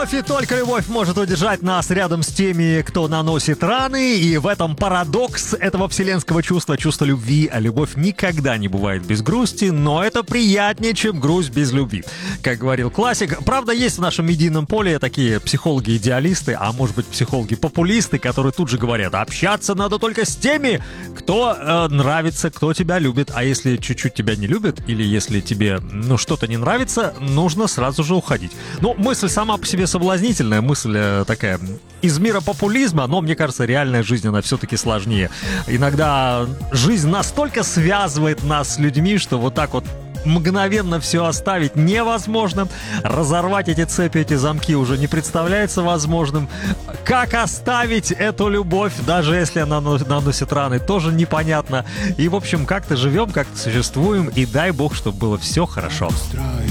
любовь, и только любовь может удержать нас рядом с теми, кто наносит раны. И в этом парадокс этого вселенского чувства, чувство любви. А любовь никогда не бывает без грусти, но это приятнее, чем грусть без любви, как говорил классик. Правда, есть в нашем медийном поле такие психологи-идеалисты, а может быть психологи-популисты, которые тут же говорят: общаться надо только с теми, кто нравится, кто тебя любит. А если чуть-чуть тебя не любит, или если тебе что-то не нравится, нужно сразу же уходить. Мысль сама по себе соблазнительная, мысль такая из мира популизма, но мне кажется, реальная жизнь, она все-таки сложнее. Иногда жизнь настолько связывает нас с людьми, что вот так вот мгновенно все оставить невозможно. Разорвать эти цепи, эти замки уже не представляется возможным. Как оставить эту любовь, даже если она наносит раны, тоже непонятно. И, в общем, как-то живем, как-то существуем, и дай бог, чтобы было все хорошо.